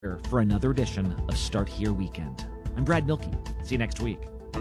for another edition of Start Here Weekend. I'm Brad Milkey. See you next week.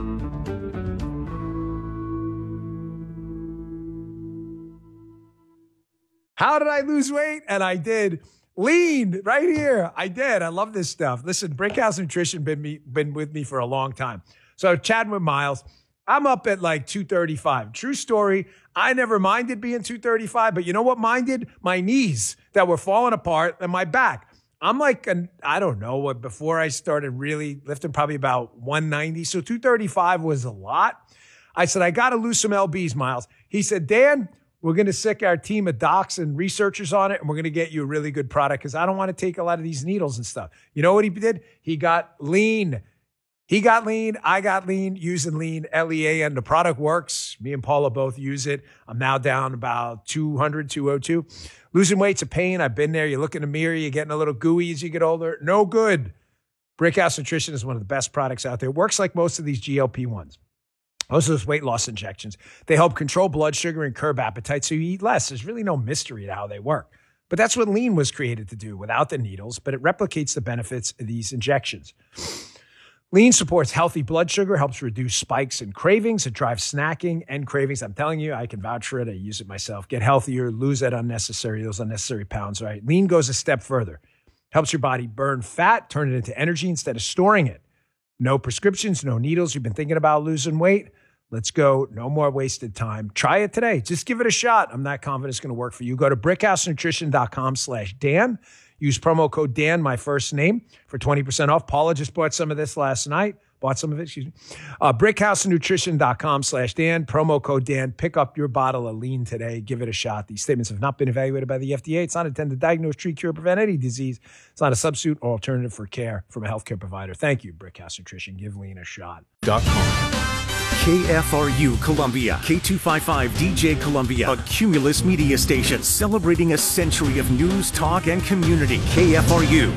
How did I lose weight? And I did. Lean right here. I did. I love this stuff. Listen, Brickhouse Nutrition been with me for a long time. So chatting with Miles, I'm up at like 235. True story. I never minded being 235, but you know what minded? My knees that were falling apart and my back. I'm like, I don't know, before I started really lifting, probably about 190. So 235 was a lot. I said, I got to lose some LBs, Miles. He said, Dan, we're going to sick our team of docs and researchers on it, and we're going to get you a really good product because I don't want to take a lot of these needles and stuff. You know what he did? He got lean. He got lean. I got lean using lean, LEAN. The product works. Me and Paula both use it. I'm now down about 200, 202. Losing weight's a pain. I've been there. You look in the mirror, you're getting a little gooey as you get older. No good. Brickhouse Nutrition is one of the best products out there. It works like most of these GLP-1s. Most of those weight loss injections. They help control blood sugar and curb appetite so you eat less. There's really no mystery to how they work. But that's what lean was created to do without the needles, but it replicates the benefits of these injections. Lean supports healthy blood sugar, helps reduce spikes and cravings. It drives snacking and cravings. I'm telling you, I can vouch for it. I use it myself. Get healthier, lose those unnecessary pounds, right? Lean goes a step further. Helps your body burn fat, turn it into energy instead of storing it. No prescriptions, no needles. You've been thinking about losing weight? Let's go. No more wasted time. Try it today. Just give it a shot. I'm not confident it's going to work for you. Go to brickhousenutrition.com/Dan. Use promo code Dan, my first name, for 20% off. Paula just bought some of this last night. Brickhousenutrition.com/Dan. Promo code Dan. Pick up your bottle of lean today. Give it a shot. These statements have not been evaluated by the FDA. It's not intended to diagnose, treat, cure, prevent any disease. It's not a substitute or alternative for care from a healthcare provider. Thank you, Brickhouse Nutrition. Give lean a shot. KFRU Columbia, K255 DJ Columbia, a Cumulus media station celebrating a century of news, talk, and community. KFRU.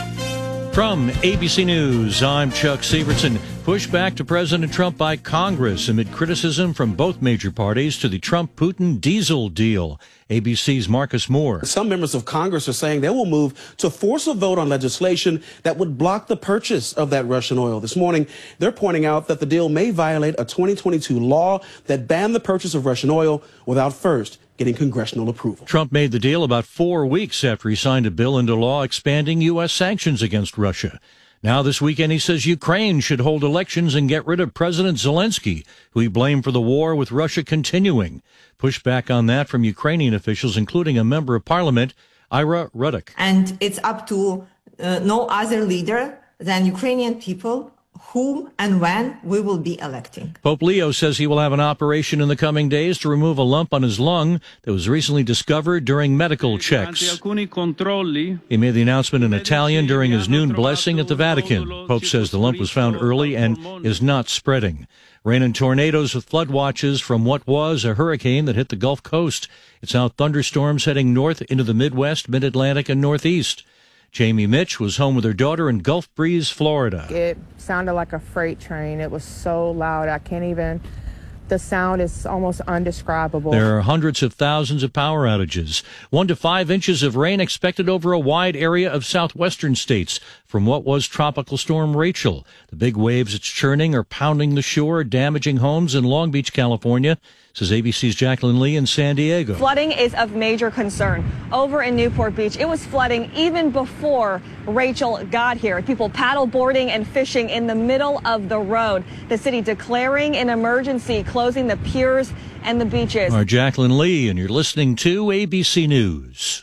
From ABC News, I'm Chuck Severson. Pushback to President Trump by Congress amid criticism from both major parties to the Trump-Putin diesel deal. ABC's Marcus Moore. Some members of Congress are saying they will move to force a vote on legislation that would block the purchase of that Russian oil. This morning, they're pointing out that the deal may violate a 2022 law that banned the purchase of Russian oil without first getting congressional approval. Trump made the deal about 4 weeks after he signed a bill into law expanding U.S. sanctions against Russia. Now this weekend he says Ukraine should hold elections and get rid of President Zelensky, who he blamed for the war with Russia continuing. Pushback on that from Ukrainian officials, including a member of parliament, Ira Ruddock. And it's up to no other leader than Ukrainian people whom and when we will be electing. Pope Leo says he will have an operation in the coming days to remove a lump on his lung that was recently discovered during medical checks. He made the announcement in Italian during his noon blessing at the Vatican. Pope says the lump was found early and is not spreading. Rain and tornadoes with flood watches from what was a hurricane that hit the Gulf Coast. It's now thunderstorms heading north into the Midwest, Mid-Atlantic, and Northeast. Jamie Mitch was home with her daughter in Gulf Breeze, Florida. It sounded like a freight train. It was so loud. I can't even, the sound is almost undescribable. There are hundreds of thousands of power outages. 1 to 5 inches of rain expected over a wide area of southwestern states from what was Tropical Storm Rachel. The big waves it's churning are pounding the shore, damaging homes in Long Beach, California, says ABC's Jacqueline Lee in San Diego. Flooding is of major concern. Over in Newport Beach, it was flooding even before Rachel got here. People paddle boarding and fishing in the middle of the road. The city declaring an emergency, closing the piers and the beaches. Our Jacqueline Lee, and you're listening to ABC News.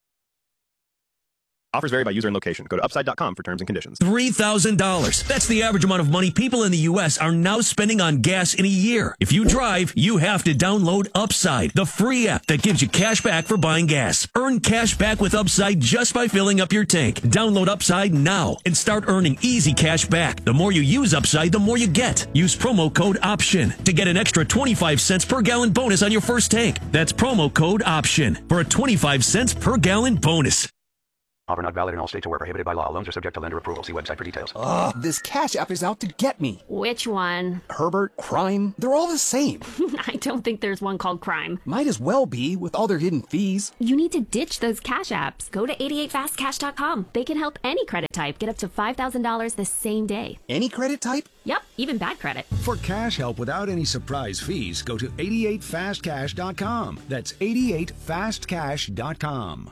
Offers vary by user and location. Go to upside.com for terms and conditions. $3,000. That's the average amount of money people in the U.S. are now spending on gas in a year. If you drive, you have to download Upside, the free app that gives you cash back for buying gas. Earn cash back with Upside just by filling up your tank. Download Upside now and start earning easy cash back. The more you use Upside, the more you get. Use promo code OPTION to get an extra 25 cents per gallon bonus on your first tank. That's promo code OPTION for a 25 cents per gallon bonus. Offer not valid in all states or where prohibited by law. Loans are subject to lender approval. See website for details. Ugh, this Cash App is out to get me. Which one? Herbert, Crime, they're all the same. I don't think there's one called Crime. Might as well be, with all their hidden fees. You need to ditch those Cash Apps. Go to 88fastcash.com. They can help any credit type get up to $5,000 the same day. Any credit type? Yep, even bad credit. For cash help without any surprise fees, go to 88fastcash.com. That's 88fastcash.com.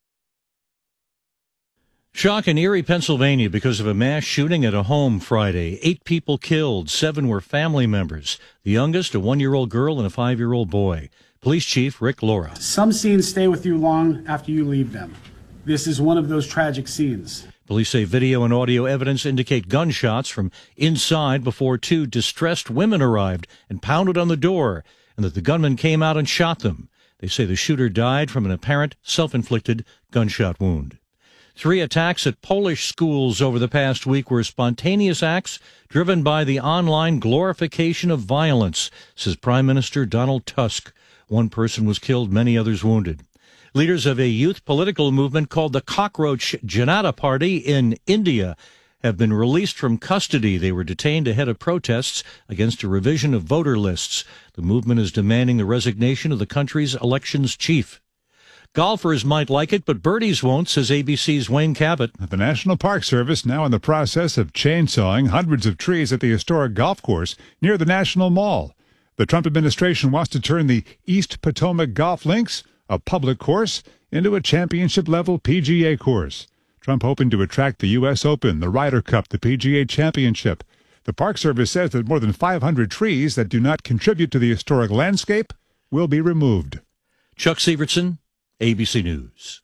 Shock in Erie, Pennsylvania because of a mass shooting at a home Friday. 8 people killed. 7 were family members. The youngest, a 1-year-old girl and a 5-year-old boy. Police Chief Rick Laura. Some scenes stay with you long after you leave them. This is one of those tragic scenes. Police say video and audio evidence indicate gunshots from inside before 2 distressed women arrived and pounded on the door, and that the gunman came out and shot them. They say the shooter died from an apparent self-inflicted gunshot wound. 3 attacks at Polish schools over the past week were spontaneous acts driven by the online glorification of violence, says Prime Minister Donald Tusk. 1 person was killed, many others wounded. Leaders of a youth political movement called the Cockroach Janata Party in India have been released from custody. They were detained ahead of protests against a revision of voter lists. The movement is demanding the resignation of the country's elections chief. Golfers might like it, but birdies won't, says ABC's Wayne Cabot. The National Park Service now in the process of chainsawing hundreds of trees at the historic golf course near the National Mall. The Trump administration wants to turn the East Potomac Golf Links, a public course, into a championship-level PGA course. Trump hoping to attract the U.S. Open, the Ryder Cup, the PGA Championship. The Park Service says that more than 500 trees that do not contribute to the historic landscape will be removed. Chuck Sievertson, ABC News.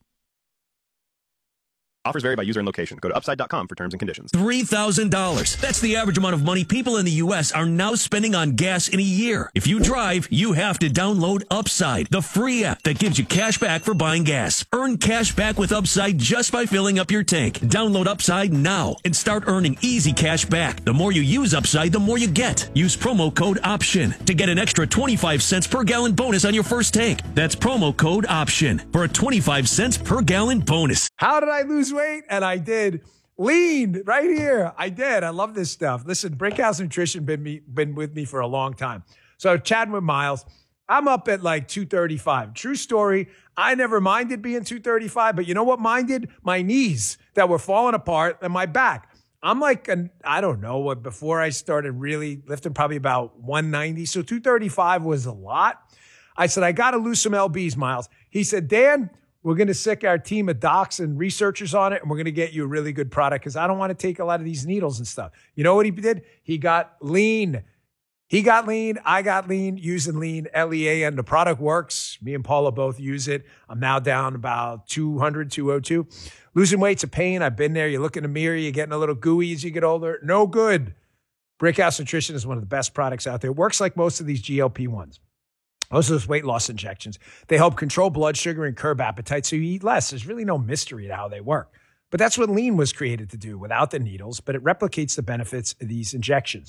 Offers vary by user and location. Go to upside.com for terms and conditions. $3,000. That's the average amount of money people in the U.S. are now spending on gas in a year. If you drive, you have to download Upside, the free app that gives you cash back for buying gas. Earn cash back with Upside just by filling up your tank. Download Upside now and start earning easy cash back. The more you use Upside, the more you get. Use promo code OPTION to get an extra 25 cents per gallon bonus on your first tank. That's promo code OPTION for a 25 cents per gallon bonus. How did I lose weight? And I did. Lean right here. I did. I love this stuff. Listen, Brickhouse Nutrition been with me for a long time. So chatting with Miles, I'm up at like 235. True story. I never minded being 235, but you know what minded? My knees that were falling apart and my back. I'm like, I don't know what, before I started really lifting, probably about 190. So 235 was a lot. I said, I got to lose some LBs, Miles. He said, Dan, we're going to sick our team of docs and researchers on it, and we're going to get you a really good product because I don't want to take a lot of these needles and stuff. You know what he did? He got lean. He got lean. I got lean using lean, LEAN. The product works. Me and Paula both use it. I'm now down about 200, 202. Losing weight's a pain. I've been there. You look in the mirror. You're getting a little gooey as you get older. No good. Brickhouse Nutrition is one of the best products out there. It works like most of these GLP-1s. Most of those weight loss injections, they help control blood sugar and curb appetite so you eat less. There's really no mystery to how they work. But that's what lean was created to do without the needles, but it replicates the benefits of these injections.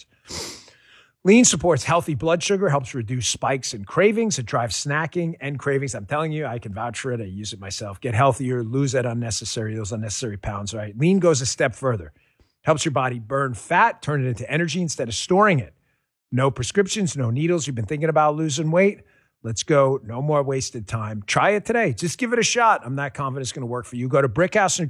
Lean supports healthy blood sugar, helps reduce spikes and cravings. It drives snacking and cravings. I'm telling you, I can vouch for it. I use it myself. Get healthier, lose those unnecessary pounds, right? Lean goes a step further. Helps your body burn fat, turn it into energy instead of storing it. No prescriptions, no needles. You've been thinking about losing weight? Let's go. No more wasted time. Try it today. Just give it a shot. I'm not confident it's going to work for you. Go to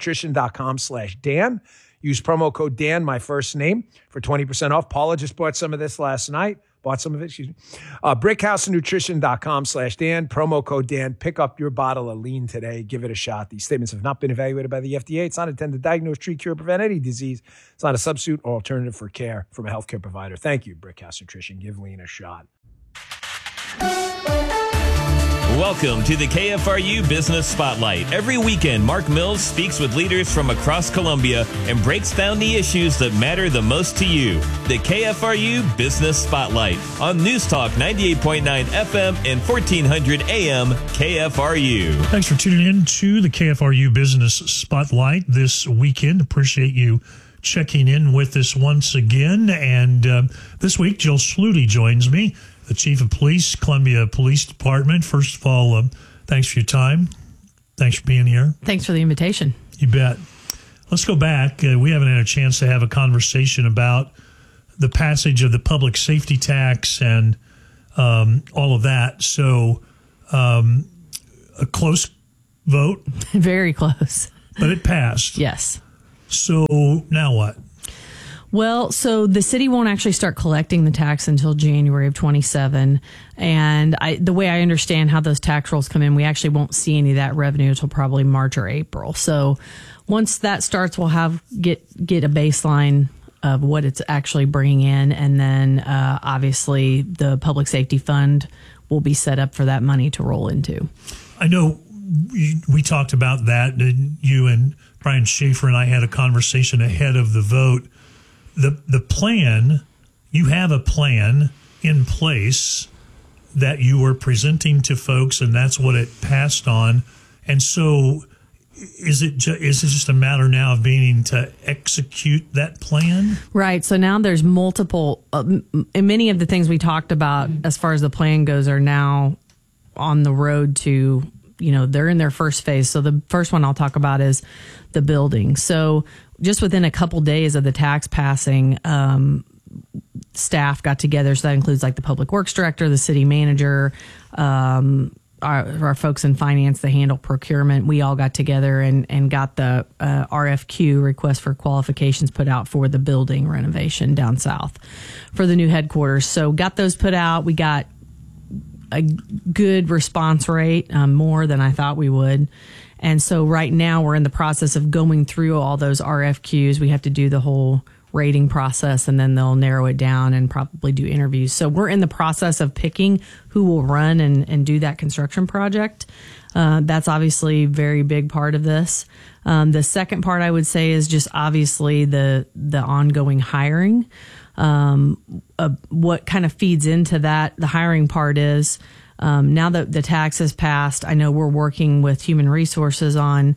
brickhousenutrition.com/Dan. Use promo code Dan, my first name, for 20% off. Paula just bought some of this last night. brickhousenutrition.com/Dan. Promo code Dan. Pick up your bottle of lean today. Give it a shot. These statements have not been evaluated by the FDA. It's not intended to diagnose, treat, cure, prevent any disease. It's not a substitute or alternative for care from a healthcare provider. Thank you, Brickhouse Nutrition. Give lean a shot. Welcome to the KFRU Business Spotlight. Every weekend, Mark Mills speaks with leaders from across Columbia and breaks down the issues that matter the most to you. The KFRU Business Spotlight on News Talk 98.9 FM and 1400 AM KFRU. Thanks for tuning in to the KFRU Business Spotlight this weekend. Appreciate you checking in with us once again. And this week, Jill Schluty joins me, the Chief of Police, Columbia Police Department. First of all, thanks for your time. Thanks for being here. Thanks for the invitation. You bet. Let's go back. We haven't had a chance to have a conversation about the passage of the public safety tax and all of that. So a close vote. Very close. But it passed. Yes. So now what? Well, so the city won't actually start collecting the tax until January of 27. And the way I understand how those tax rolls come in, we actually won't see any of that revenue until probably March or April. So once that starts, we'll get a baseline of what it's actually bringing in. And then obviously the public safety fund will be set up for that money to roll into. I know we talked about that. You and Brian Schaefer and I had a conversation ahead of the vote. The plan, you have a plan in place that you were presenting to folks, and that's what it passed on. And so is it just a matter now of being to execute that plan? Right. So now there's multiple, many of the things we talked about as far as the plan goes are now on the road to, they're in their first phase. So the first one I'll talk about is the building. So just within a couple days of the tax passing, staff got together. So that includes like the public works director, the city manager, our folks in finance that handle procurement. We all got together and got the RFQ, request for qualifications, put out for the building renovation down south for the new headquarters. So got those put out. We got a good response rate, more than I thought we would. And so right now we're in the process of going through all those RFQs. We have to do the whole rating process, and then they'll narrow it down and probably do interviews. So we're in the process of picking who will run and do that construction project. That's obviously a very big part of this. The second part I would say is just obviously the ongoing hiring. What kind of feeds into that, the hiring part is, now that the tax has passed, I know we're working with Human Resources on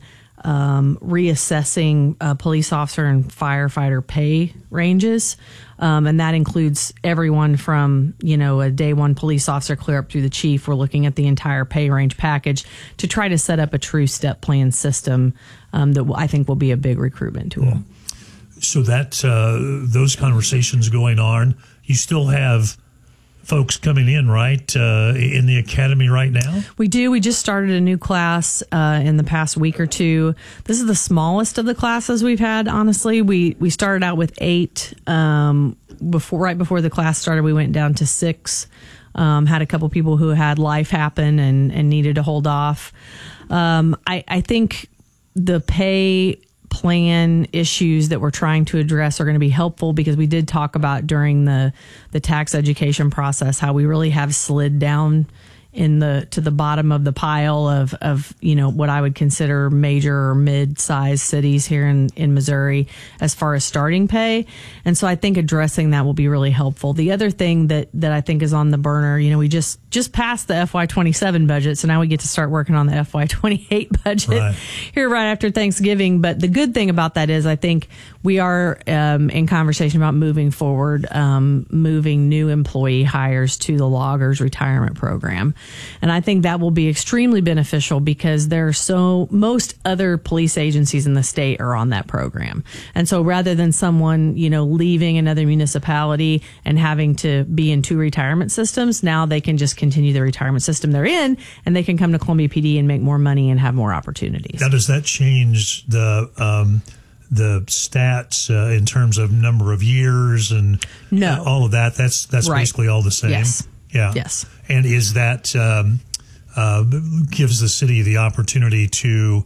reassessing police officer and firefighter pay ranges. And that includes everyone from, a day one police officer clear up through the chief. We're looking at the entire pay range package to try to set up a true step plan system that I think will be a big recruitment tool. So that those conversations going on, you still have folks coming in, right, in the academy right now? We do. We just started a new class in the past week or two. This is the smallest of the classes we've had, honestly. We started out with 8. Right before the class started, we went down to 6. Had a couple people who had life happen and needed to hold off. I think the pay plan issues that we're trying to address are going to be helpful, because we did talk about during the tax education process how we really have slid down to the bottom of the pile of what I would consider major or mid-sized cities here in Missouri as far as starting pay. And so I think addressing that will be really helpful. The other thing that I think is on the burner, we just passed the FY27 budget, so now we get to start working on the FY28 budget here right after Thanksgiving. But the good thing about that is I think we are in conversation about moving forward, moving new employee hires to the loggers retirement program. And I think that will be extremely beneficial, because most other police agencies in the state are on that program. And so rather than someone, leaving another municipality and having to be in 2 retirement systems, now they can just continue the retirement system they're in, and they can come to Columbia PD and make more money and have more opportunities. Now, does that change the stats in terms of number of years and all of that? That's basically all the same. Yes. Yeah. Yes. And is that gives the city the opportunity to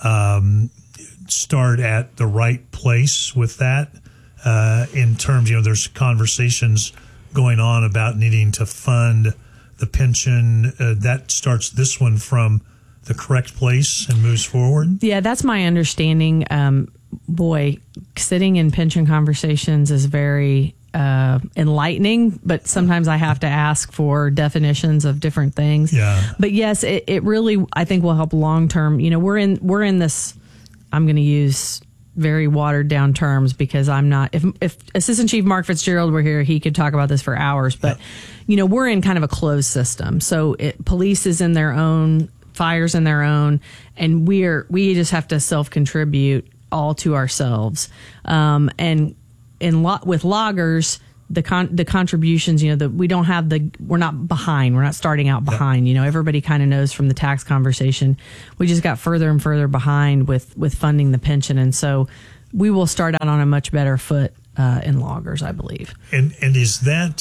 start at the right place with that in terms, there's conversations going on about needing to fund the pension. That starts this one from the correct place and moves forward? Yeah, that's my understanding. Sitting in pension conversations is very enlightening, but sometimes I have to ask for definitions of different things. Yeah. But yes, it really, I think, will help long term. We're in this, I'm going to use very watered down terms, because I'm not, if Assistant Chief Mark Fitzgerald were here, he could talk about this for hours, but we're in kind of a closed system. So police is in their own fires in their own, and we just have to self-contribute all to ourselves. And with loggers, the contributions, we're not behind. We're not starting out behind. Everybody kind of knows from the tax conversation, we just got further and further behind with funding the pension. And so we will start out on a much better foot in loggers, I believe. And is that,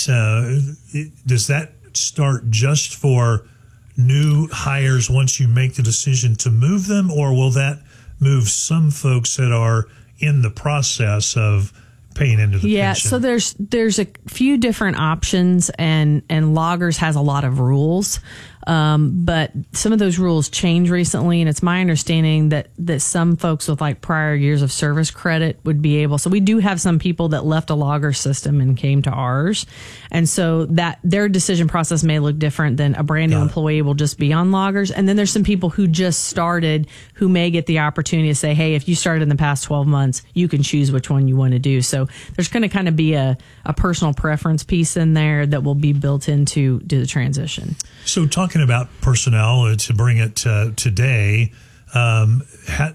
does that start just for new hires once you make the decision to move them, or will that move some folks that are in the process of paying into the pension? So there's a few different options, and loggers has a lot of rules. But some of those rules change recently, and it's my understanding that some folks with like prior years of service credit would be able. So we do have some people that left a logger system and came to ours, and so that their decision process may look different than a brand new employee will just be on loggers. And then there's some people who just started who may get the opportunity to say, hey, if you started in the past 12 months, you can choose which one you want to do. So there's going to kind of be a personal preference piece in there that will be built into the transition. So talking about personnel, to bring it today, how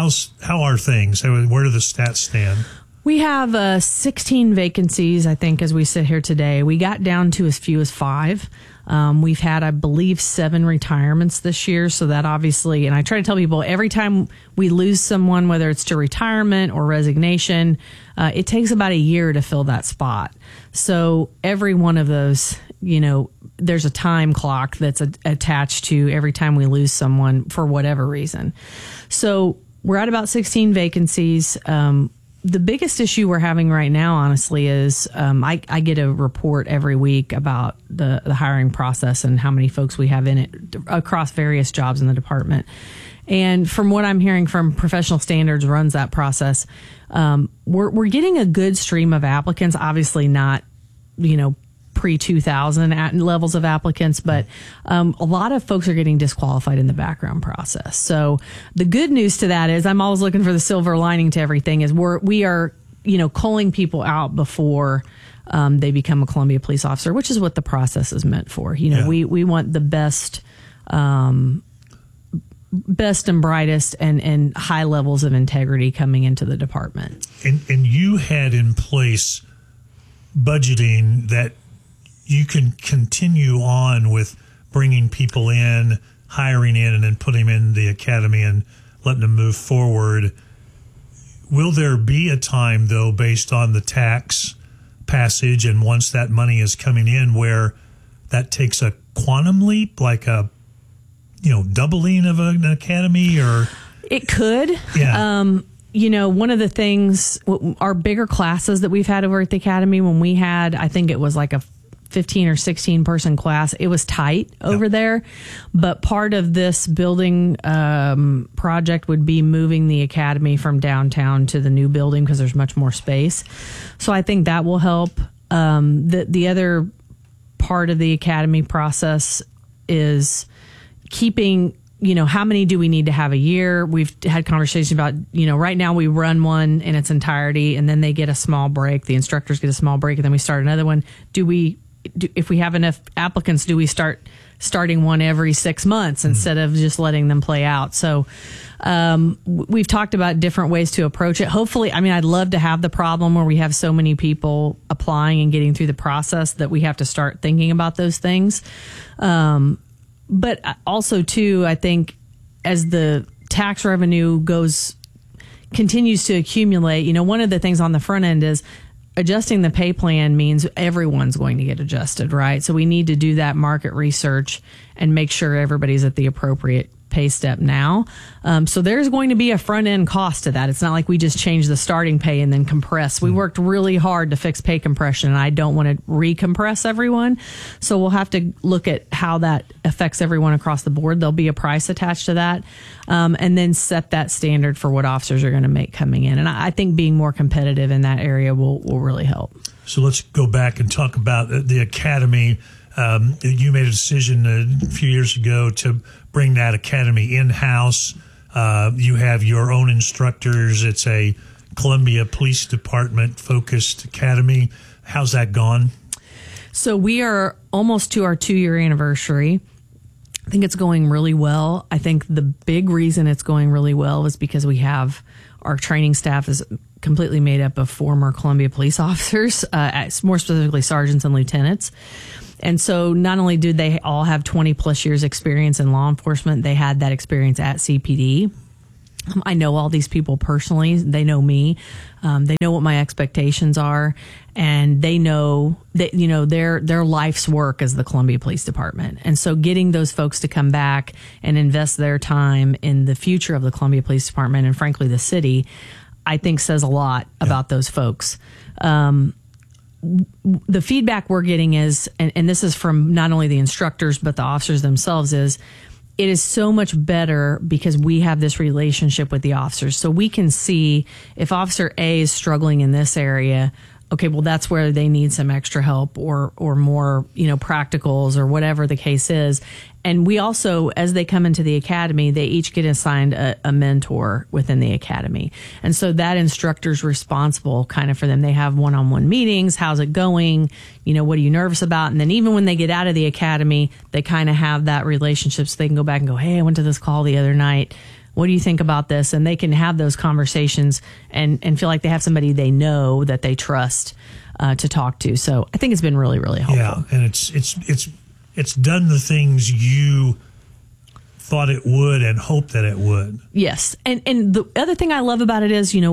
are things? Where do the stats stand? We have 16 vacancies, I think, as we sit here today. We got down to as few as 5. We've had, I believe, 7 retirements this year. So that obviously, and I try to tell people every time we lose someone, whether it's to retirement or resignation, it takes about a year to fill that spot. So every one of those, there's a time clock that's attached to every time we lose someone for whatever reason. So we're at about 16 vacancies. The biggest issue we're having right now, honestly, is I get a report every week about the hiring process and how many folks we have in it across various jobs in the department. And from what I'm hearing from Professional Standards runs that process, we're getting a good stream of applicants, obviously not, pre-2000 levels of applicants, but a lot of folks are getting disqualified in the background process. So the good news to that is I'm always looking for the silver lining to everything is we are culling people out before they become a Columbia police officer, which is what the process is meant for. We want the best and brightest and high levels of integrity coming into the department. And you had in place budgeting that you can continue on with bringing people in, hiring in, and then putting them in the academy and letting them move forward. Will there be a time, though, based on the tax passage and once that money is coming in, where that takes a quantum leap, like a doubling of an academy? Or it could. Yeah. One of the things, our bigger classes that we've had over at the academy, when we had, I think it was like a 15 or 16 person class, it was tight over there. But part of this building project would be moving the academy from downtown to the new building because there's much more space. So I think that will help. The other part of the academy process is keeping, how many do we need to have a year? We've had conversations about, right now we run one in its entirety and then they get a small break. The instructors get a small break and then we start another one. If we have enough applicants, do we starting one every 6 months instead of just letting them play out? So we've talked about different ways to approach it. Hopefully, I'd love to have the problem where we have so many people applying and getting through the process that we have to start thinking about those things. But also, too, I think as the tax revenue continues to accumulate, one of the things on the front end is adjusting the pay plan means everyone's going to get adjusted, right? So we need to do that market research and make sure everybody's at the appropriate pay step now. So there's going to be a front end cost to that. It's not like we just change the starting pay and then compress. We worked really hard to fix pay compression, and I don't want to recompress everyone. So we'll have to look at how that affects everyone across the board. There'll be a price attached to that, and then set that standard for what officers are going to make coming in. And I think being more competitive in that area will really help. So let's go back and talk about the academy. You made a decision a few years ago to bring that academy in-house. You have your own instructors. It's a Columbia Police Department focused academy. How's that gone? So we are almost to our 2-year anniversary. I think it's going really well. I think the big reason it's going really well is because we have our training staff is completely made up of former Columbia police officers, more specifically sergeants and lieutenants. And so not only do they all have 20 plus years experience in law enforcement, they had that experience at CPD. I know all these people personally. They know me. They know what my expectations are, and they know that, you know, their life's work is the Columbia Police Department. And so getting those folks to come back and invest their time in the future of the Columbia Police Department and frankly the city, I think says a lot about those folks. The feedback we're getting is, and this is from not only the instructors but the officers themselves, is it is so much better because we have this relationship with the officers. So we can see if Officer A is struggling in this area, okay, well, that's where they need some extra help or more, you know, practicals or whatever the case is. And we also, as they come into the academy, they each get assigned a mentor within the academy. And so that instructor's responsible kind of for them. They have one-on-one meetings. How's it going? You know, what are you nervous about? And then even when they get out of the academy, they kind of have that relationship so they can go back and go, hey, I went to this call the other night. What do you think about this? And they can have those conversations and feel like they have somebody they know that they trust to talk to. So I think it's been really, really helpful. Yeah, and it's done the things you thought it would and hoped that it would. Yes. And the other thing I love about it is, you know,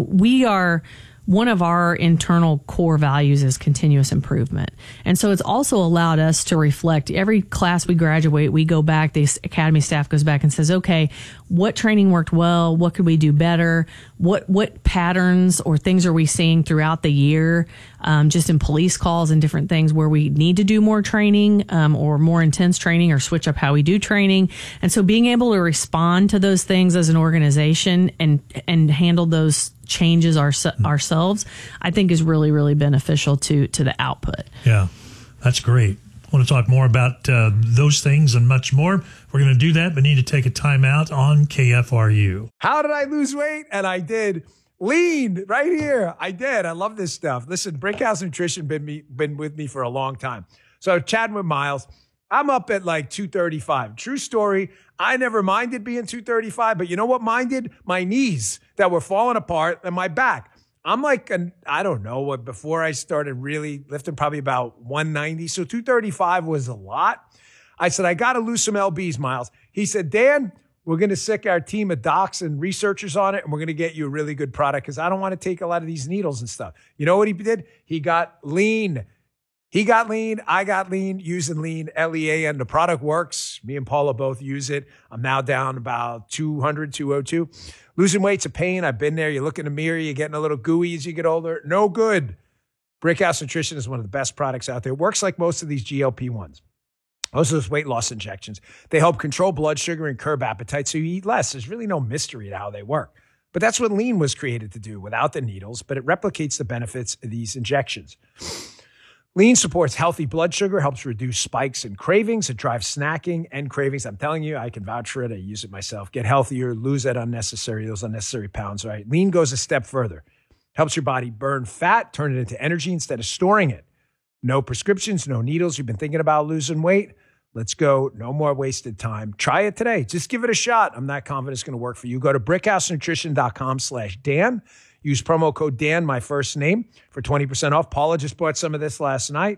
one of our internal core values is continuous improvement. And so it's also allowed us to reflect. Every class we graduate, we go back, the academy staff goes back and says, okay, what training worked well? What could we do better? What patterns or things are we seeing throughout the year, just in police calls and different things where we need to do more training or more intense training or switch up how we do training. And so being able to respond to those things as an organization and handle those changes ourselves, I think is really, really beneficial to the output. Yeah, that's great. I want to talk more about those things and much more. We're going to do that, but need to take a time out on KFRU. How did I lose weight? And I did. Lean right here. I did. I love this stuff. Listen, Brickhouse Nutrition been with me for a long time. So chatting with Miles, I'm up at like 235. True story. I never minded being 235, but you know what minded? My knees that were falling apart and my back. I'm like, I don't know what, before I started really lifting, probably about 190. So 235 was a lot. I said, I got to lose some LBs, Miles. He said, Dan, we're going to sick our team of docs and researchers on it, and we're going to get you a really good product because I don't want to take a lot of these needles and stuff. You know what he did? He got lean. He got lean. I got lean using lean, LEAN. The product works. Me and Paula both use it. I'm now down about 200, 202. Losing weight's a pain. I've been there. You look in the mirror, you're getting a little gooey as you get older. No good. Brickhouse Nutrition is one of the best products out there. It works like most of these GLP-1s. Most of those weight loss injections. They help control blood sugar and curb appetite so you eat less. There's really no mystery to how they work. But that's what lean was created to do without the needles, but it replicates the benefits of these injections. Lean supports healthy blood sugar, helps reduce spikes and cravings. It drives snacking and cravings. I'm telling you, I can vouch for it. I use it myself. Get healthier, lose those unnecessary pounds, right? Lean goes a step further. Helps your body burn fat, turn it into energy instead of storing it. No prescriptions, no needles. You've been thinking about losing weight? Let's go. No more wasted time. Try it today. Just give it a shot. I'm not confident it's going to work for you. Go to brickhousenutrition.com/Dan. Use promo code Dan, my first name, for 20% off. Paula just bought some of this last night.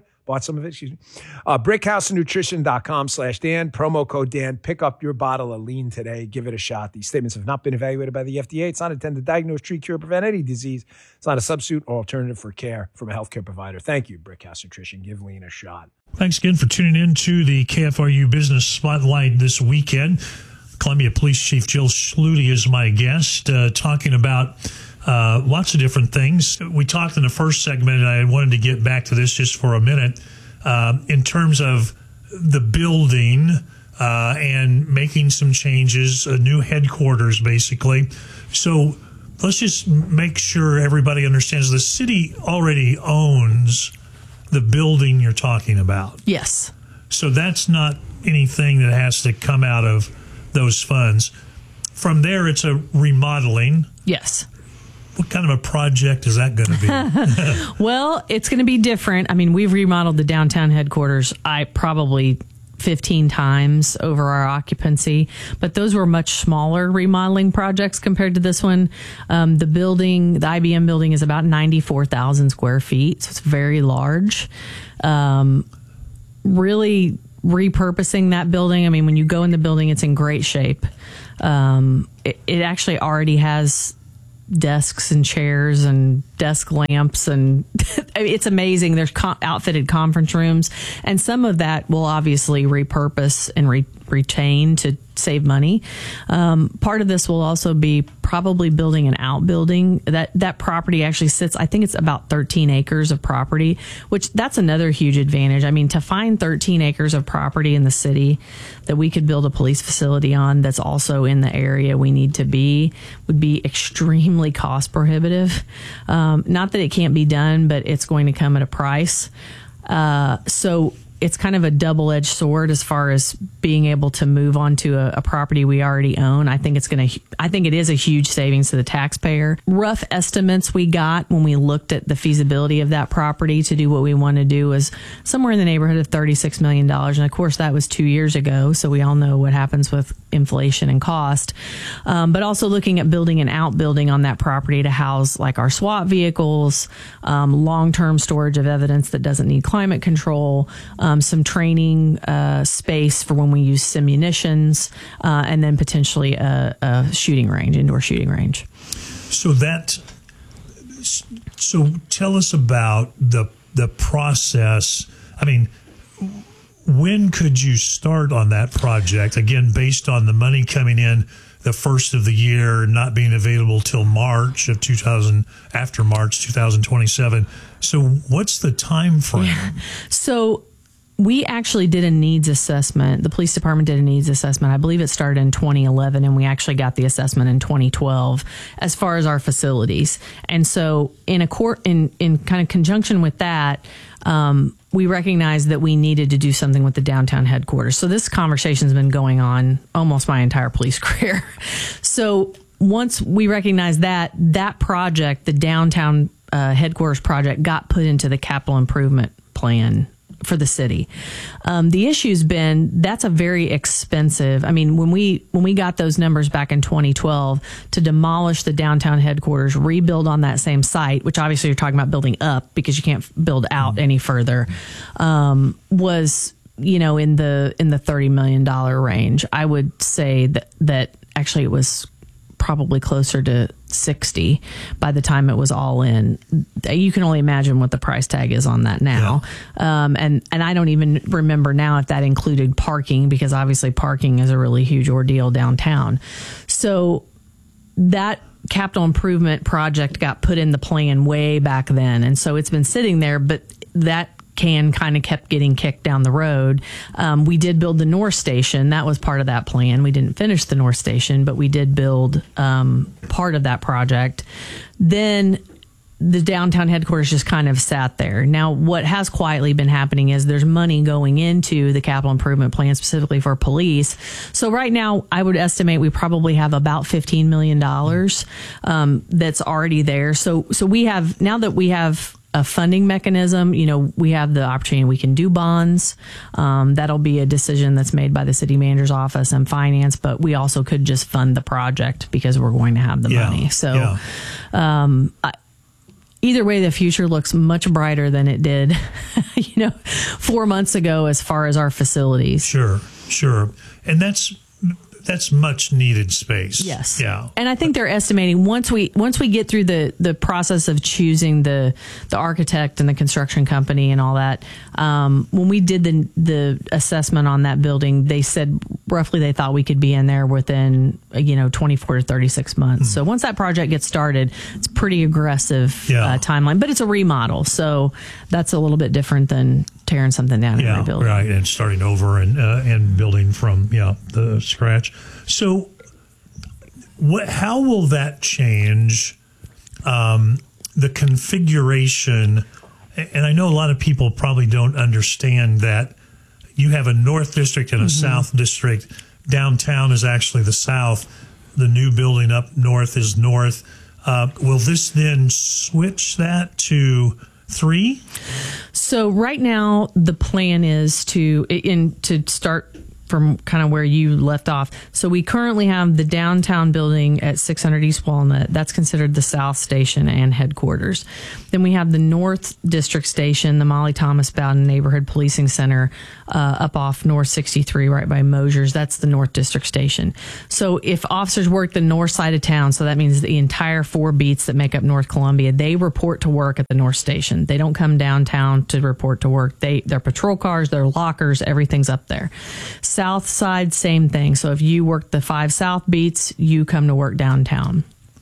Brickhousenutrition.com/Dan. Promo code Dan. Pick up your bottle of lean today. Give it a shot. These statements have not been evaluated by the FDA. It's not intended to diagnose, treat, cure, prevent any disease. It's not a substitute or alternative for care from a healthcare provider. Thank you, Brickhouse Nutrition. Give lean a shot. Thanks again for tuning in to the KFRU Business Spotlight this weekend. Columbia Police Chief Jill Schluty is my guest, talking about lots of different things. We talked in the first segment, and I wanted to get back to this just for a minute, in terms of the building and making some changes, a new headquarters, basically. So let's just make sure everybody understands the city already owns the building you're talking about. Yes. So that's not anything that has to come out of those funds. From there, it's a remodeling. Yes. What kind of a project is that going to be? Well, it's going to be different. I mean, we've remodeled the downtown headquarters, probably 15 times over our occupancy, but those were much smaller remodeling projects compared to this one. The building, the IBM building, is about 94,000 square feet, so it's very large. Really repurposing that building. I mean, when you go in the building, it's in great shape. It actually already has desks and chairs and desk lamps, and it's amazing. There's outfitted conference rooms, and some of that will obviously repurpose and retain to save money. Part of this will also be probably building an outbuilding. That property actually sits, I think it's about 13 acres of property, which that's another huge advantage. I mean, to find 13 acres of property in the city that we could build a police facility on that's also in the area we need to be would be extremely cost prohibitive. Not that it can't be done, but it's going to come at a price. So it's kind of a double-edged sword as far as being able to move on to a property we already own. I think it is a huge savings to the taxpayer. Rough estimates we got when we looked at the feasibility of that property to do what we want to do was somewhere in the neighborhood of $36 million. And of course, that was 2 years ago. So we all know what happens with inflation and cost. But also looking at building an outbuilding on that property to house like our SWAT vehicles, long-term storage of evidence that doesn't need climate control, some training space for when we use simunitions, and then potentially a shooting range, indoor shooting range. So tell us about the process. I mean, when could you start on that project? Again, based on the money coming in the first of the year, not being available till after March 2027. So what's the time frame? Yeah. So we actually did a needs assessment. The police department did a needs assessment. I believe it started in 2011, and we actually got the assessment in 2012 as far as our facilities. And so in kind of conjunction with that, we recognized that we needed to do something with the downtown headquarters. So this conversation's been going on almost my entire police career. So once we recognized that project, the downtown headquarters project, got put into the capital improvement plan for the city. The issue's been that's a very expensive. I mean, when we got those numbers back in 2012 to demolish the downtown headquarters, rebuild on that same site, which obviously you're talking about building up because you can't build out any further, was in the $30 million range. I would say that actually it was probably closer to 60 by the time it was all in. You can only imagine what the price tag is on that now. Yeah. And I don't even remember now if that included parking, because obviously parking is a really huge ordeal downtown. So that capital improvement project got put in the plan way back then. And so it's been sitting there, but that can kind of kept getting kicked down the road. We did build the North Station. That was part of that plan. We didn't finish the North Station, but we did build part of that project. Then the downtown headquarters just kind of sat there. Now, what has quietly been happening is there's money going into the capital improvement plan specifically for police. So right now, I would estimate we probably have about $15 million that's already there. So we have, now that we have a funding mechanism, we have the opportunity, we can do bonds. That'll be a decision that's made by the city manager's office and finance, but we also could just fund the project because we're going to have the money. So, either way, the future looks much brighter than it did, 4 months ago as far as our facilities. Sure. And that's much needed space. Yes. Yeah. And I think they're estimating once we get through the process of choosing the architect and the construction company and all that, when we did the assessment on that building, they said roughly they thought we could be in there within 24 to 36 months. So once that project gets started, it's pretty aggressive timeline, but it's a remodel, so that's a little bit different than tearing something down and rebuilding. Right, and starting over and building from the scratch. So, how will that change the configuration? And I know a lot of people probably don't understand that you have a North District and a South District. Downtown is actually the South. The new building up north is North. Will this then switch that to 3? So right now, the plan is to start from kind of where you left off. So we currently have the downtown building at 600 East Walnut. That's considered the South Station and headquarters. Then we have the North District Station, the Molly Thomas Bowden Neighborhood Policing Center, up off North 63, right by Mosier's. That's the North District Station. So if officers work the north side of town, so that means the entire 4 beats that make up North Columbia, they report to work at the North Station. They don't come downtown to report to work. Their patrol cars, their lockers, everything's up there. South side, same thing. So if you work the 5 South beats, you come to work downtown.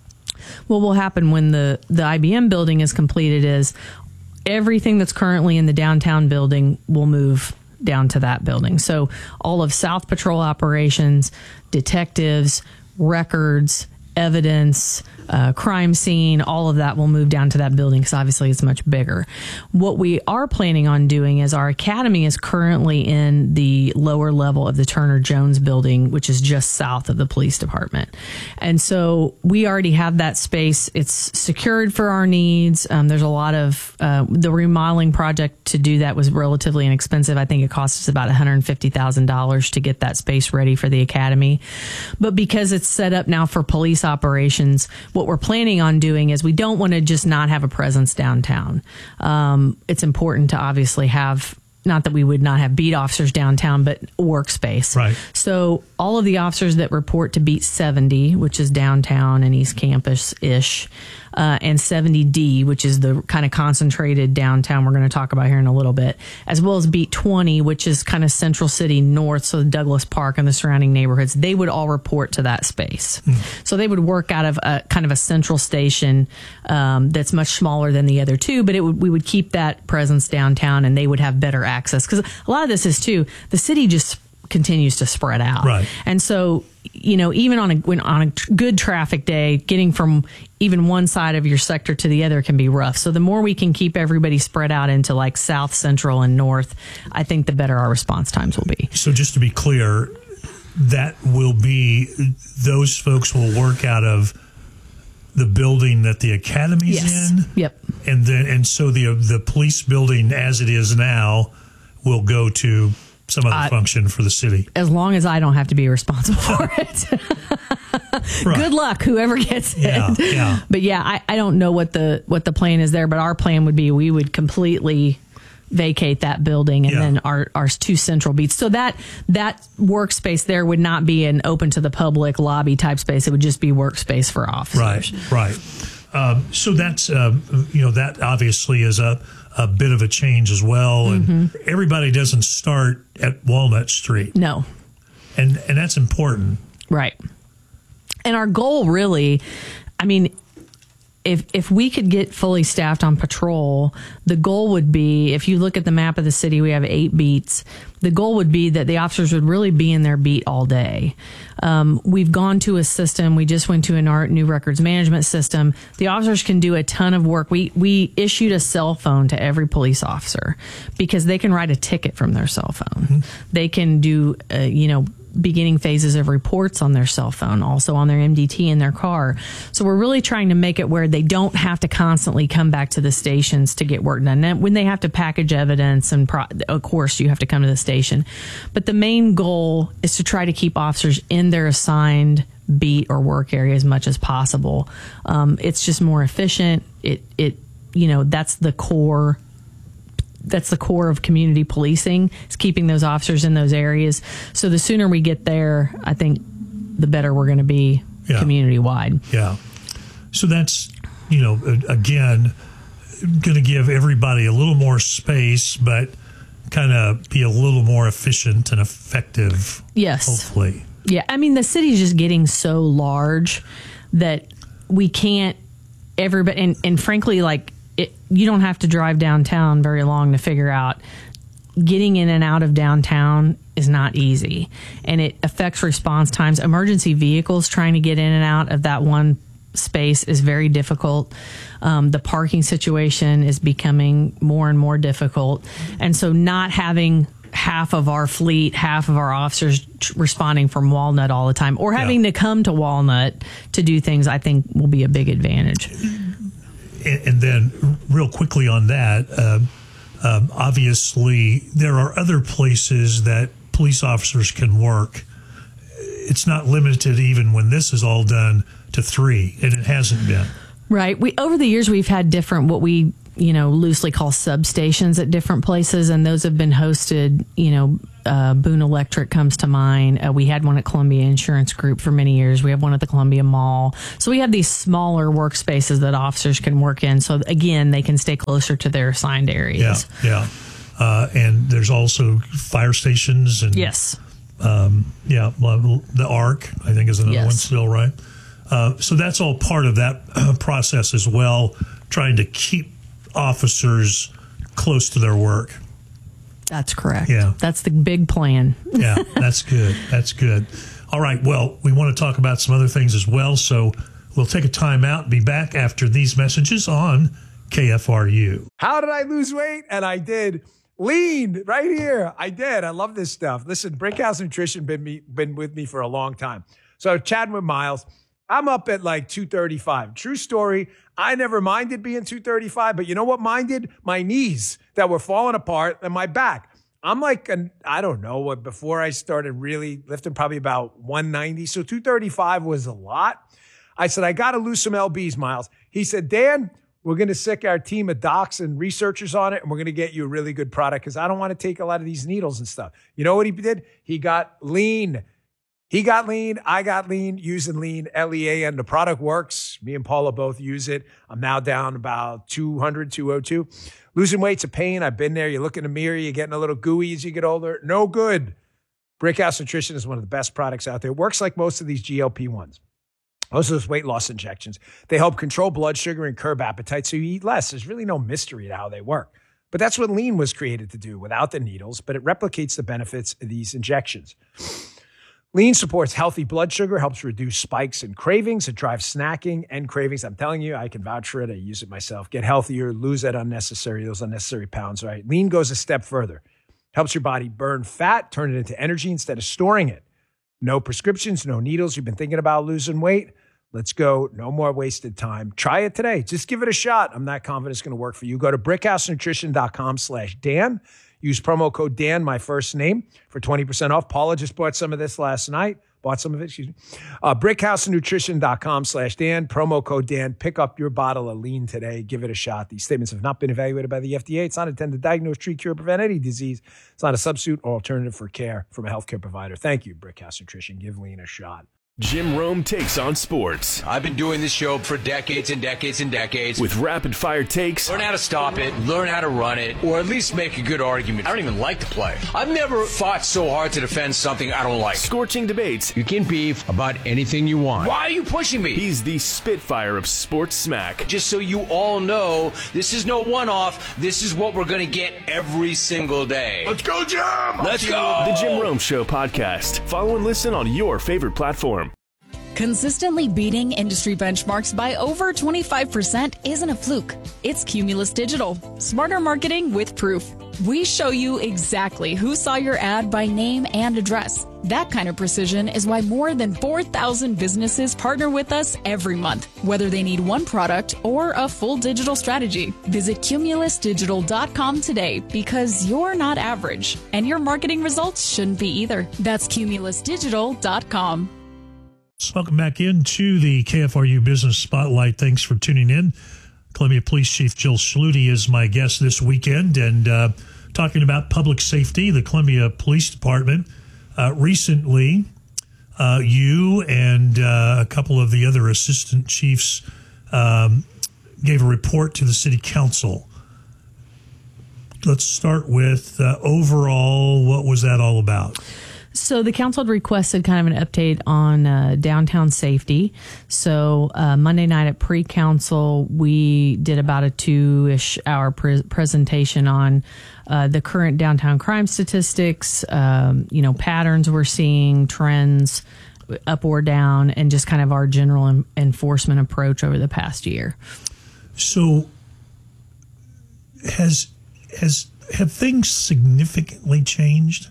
What will happen when the IBM building is completed is everything that's currently in the downtown building will move down to that building. So all of South Patrol operations, detectives, records, evidence, crime scene, all of that will move down to that building because obviously it's much bigger. What we are planning on doing is our academy is currently in the lower level of the Turner Jones building, which is just south of the police department. And so we already have that space. It's secured for our needs. There's a lot of the remodeling project to do that was relatively inexpensive. I think it cost us about $150,000 to get that space ready for the academy. But because it's set up now for police operations, what we're planning on doing is we don't want to just not have a presence downtown. It's important to obviously have, not that we would not have beat officers downtown, but workspace. Right. So all of the officers that report to Beat 70, which is downtown and East Campus-ish, and 70D, which is the kind of concentrated downtown we're going to talk about here in a little bit, as well as Beat 20, which is kind of Central City North, so Douglas Park and the surrounding neighborhoods, they would all report to that space. So they would work out of a kind of a central station that's much smaller than the other two, but we would keep that presence downtown and they would have better access. Because a lot of this is, too, the city just continues to spread out. Right. And so, you know, even on a good traffic day, getting from even one side of your sector to the other can be rough. So the more we can keep everybody spread out into like South, Central, and North, I think the better our response times will be. So just to be clear, that will be, those folks will work out of the building that the academy's in? Yep. And so the police building as it is now will go to some other function for the city. As long as I don't have to be responsible for it. Right. Good luck, whoever gets it. Yeah. But yeah, I don't know what the plan is there, but our plan would be we would completely vacate that building and then our 2 central beats. So that workspace there would not be an open to the public lobby type space. It would just be workspace for officers. Right. So that's, that obviously is a bit of a change as well. And everybody doesn't start at Walnut Street. No. And that's important. Right. And our goal really, I mean, if we could get fully staffed on patrol, the goal would be, if you look at the map of the city, we have 8 beats. The goal would be that the officers would really be in their beat all day. We've gone to a system. We just went to a new records management system. The officers can do a ton of work. We issued a cell phone to every police officer because they can write a ticket from their cell phone. They can do, beginning phases of reports on their cell phone, also on their MDT in their car. So we're really trying to make it where they don't have to constantly come back to the stations to get work done. And when they have to package evidence, and of course you have to come to the station. But the main goal is to try to keep officers in their assigned beat or work area as much as possible. It's just more efficient. That's the core. That's the core of community policing, is keeping those officers in those areas. So the sooner we get there, I think the better we're going to be community wide. Yeah. So that's, again, going to give everybody a little more space, but kind of be a little more efficient and effective. Yes. Hopefully. Yeah. I mean, the city's just getting so large that we can't and frankly, you don't have to drive downtown very long to figure out getting in and out of downtown is not easy, and it affects response times. Emergency vehicles trying to get in and out of that one space is very difficult. The parking situation is becoming more and more difficult, and so not having half of our fleet, half of our officers responding from Walnut all the time, or having to come to Walnut to do things, I think will be a big advantage. And then real quickly on that, obviously there are other places that police officers can work. It's not limited, even when this is all done, to 3, and it hasn't been. Right. Over the years, we've had different, what we, loosely call substations at different places, and those have been hosted, Boone Electric comes to mind. We had one at Columbia Insurance Group for many years. We have one at the Columbia Mall. So we have these smaller workspaces that officers can work in. So again, they can stay closer to their assigned areas. Yeah. And there's also fire stations. And yes. The ARC, I think, is another one still, right? So that's all part of that process as well, trying to keep officers close to their work. That's correct. Yeah. That's the big plan. Yeah, that's good. That's good. All right. Well, we want to talk about some other things as well. So we'll take a time out and be back after these messages on KFRU. How did I lose weight? And I did. Lean right here. I did. I love this stuff. Listen, Brickhouse Nutrition been with me for a long time. So chatting with Miles, I'm up at like 235. True story. I never minded being 235, but you know what minded? My knees that were falling apart and my back. I'm like, I don't know, before I started really lifting, probably about 190. So 235 was a lot. I said, I got to lose some LBs, Miles. He said, Dan, we're going to sick our team of docs and researchers on it, and we're going to get you a really good product because I don't want to take a lot of these needles and stuff. You know what he did? He got lean. He got lean. I got lean using lean, LEAN. The product works. Me and Paula both use it. I'm now down about 200, 202. Losing weight's a pain. I've been there. You look in the mirror, you're getting a little gooey as you get older. No good. Brickhouse Nutrition is one of the best products out there. It works like most of these GLP-1s. Most of those weight loss injections. They help control blood sugar and curb appetite so you eat less. There's really no mystery to how they work. But that's what lean was created to do without the needles, but it replicates the benefits of these injections. Lean supports healthy blood sugar, helps reduce spikes and cravings. It drives snacking and cravings. I'm telling you, I can vouch for it. I use it myself. Get healthier, lose those unnecessary pounds, right? Lean goes a step further. Helps your body burn fat, turn it into energy instead of storing it. No prescriptions, no needles. You've been thinking about losing weight? Let's go. No more wasted time. Try it today. Just give it a shot. I'm not confident it's going to work for you. Go to brickhousenutrition.com/Dan. Use promo code Dan, my first name, for 20% off. Paula just bought some of this last night. Brickhousenutrition.com/Dan. Promo code Dan. Pick up your bottle of lean today. Give it a shot. These statements have not been evaluated by the FDA. It's not intended to diagnose, treat, cure, prevent any disease. It's not a substitute or alternative for care from a healthcare provider. Thank you, Brickhouse Nutrition. Give lean a shot. Jim Rome takes on sports. I've been doing this show for decades and decades and decades. With rapid-fire takes. Learn how to stop it, learn how to run it, or at least make a good argument. I don't even like to play. I've never fought so hard to defend something I don't like. Scorching debates. You can beef about anything you want. Why are you pushing me? He's the Spitfire of sports smack. Just so you all know, this is no one-off. This is what we're going to get every single day. Let's go, Jim! Let's go! The Jim Rome Show podcast. Follow and listen on your favorite platform. Consistently beating industry benchmarks by over 25% isn't a fluke. It's Cumulus Digital. Smarter marketing with proof. We show you exactly who saw your ad by name and address. That kind of precision is why more than 4,000 businesses partner with us every month, whether they need one product or a full digital strategy. Visit cumulusdigital.com today because you're not average, and your marketing results shouldn't be either. That's cumulusdigital.com. Welcome back into the KFRU Business Spotlight. Thanks for tuning in. Columbia Police Chief Jill Schluty is my guest this weekend, and talking about public safety. The Columbia Police Department recently, you and a couple of the other assistant chiefs gave a report to the city council. Let's start with overall, what was that all about? So the council had requested kind of an update on downtown safety. So Monday night at pre-council, we did about a 2-ish hour presentation on the current downtown crime statistics, patterns we're seeing, trends up or down, and just kind of our general enforcement approach over the past year. So have things significantly changed?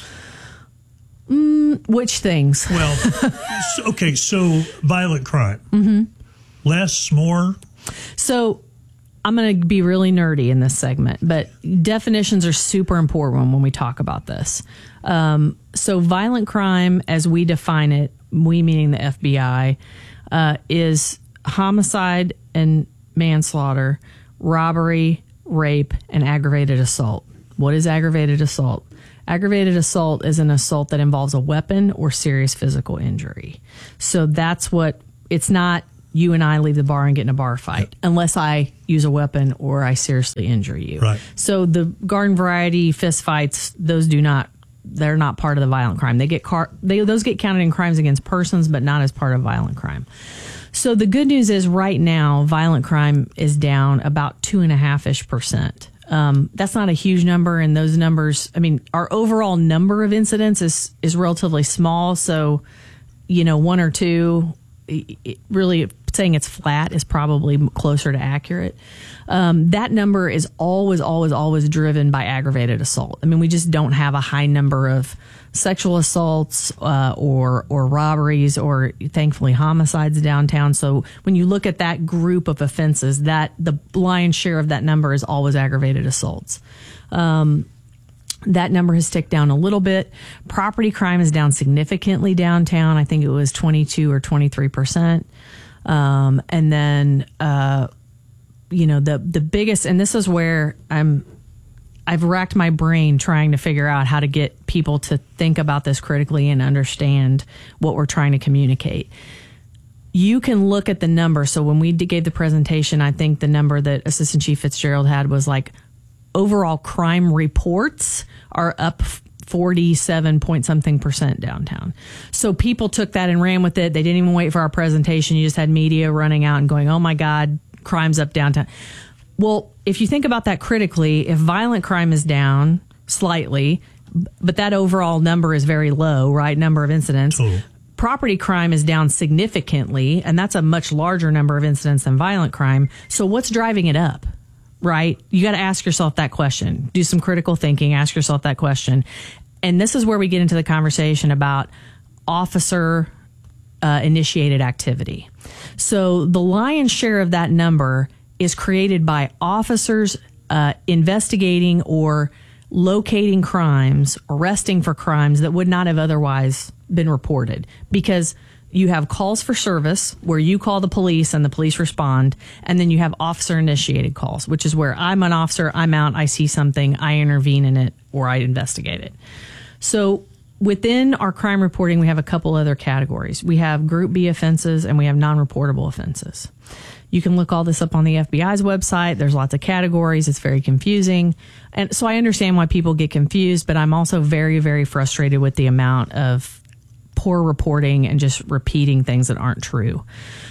Which things? Well, so violent crime. Mm-hmm. Less, more? So I'm going to be really nerdy in this segment, but definitions are super important when we talk about this. So violent crime, as we define it, we meaning the FBI, is homicide and manslaughter, robbery, rape, and aggravated assault. What is aggravated assault? Aggravated assault is an assault that involves a weapon or serious physical injury. So that's what, it's not you and I leave the bar and get in a bar fight unless I use a weapon or I seriously injure you. Right. So the garden variety fist fights, they're not part of the violent crime. Those get counted in crimes against persons, but not as part of violent crime. So the good news is right now, violent crime is down about 2.5%. That's not a huge number, and those numbers, I mean, our overall number of incidents is relatively small. So, one or two, really saying it's flat is probably closer to accurate. That number is always driven by aggravated assault. I mean, we just don't have a high number of sexual assaults or robberies or, thankfully, homicides downtown. So when you look at that group of offenses, that the lion's share of that number is always aggravated assaults. That number has ticked down a little bit. Property crime is down significantly downtown. I think it was 22 or 23%. And then, the biggest, and this is where I've racked my brain trying to figure out how to get people to think about this critically and understand what we're trying to communicate. You can look at the number. So when we gave the presentation, I think the number that Assistant Chief Fitzgerald had was like overall crime reports are up 47 point something % downtown. So people took that and ran with it. They didn't even wait for our presentation. You just had media running out and going, oh my God, crime's up downtown. Well, if you think about that critically, if violent crime is down slightly, but that overall number is very low, right? Number of incidents. Total. Property crime is down significantly, and that's a much larger number of incidents than violent crime. So what's driving it up? Right? You got to ask yourself that question. Do some critical thinking. Ask yourself that question. And this is where we get into the conversation about officer initiated activity. So the lion's share of that number is created by officers investigating or locating crimes, arresting for crimes that would not have otherwise been reported, because you have calls for service where you call the police and the police respond. And then you have officer initiated calls, which is where I'm an officer, I'm out, I see something, I intervene in it, or I investigate it. So within our crime reporting, we have a couple other categories. We have Group B offenses and we have non-reportable offenses. You can look all this up on the FBI's website. There's lots of categories. It's very confusing. And so I understand why people get confused, but I'm also very, very frustrated with the amount of poor reporting and just repeating things that aren't true.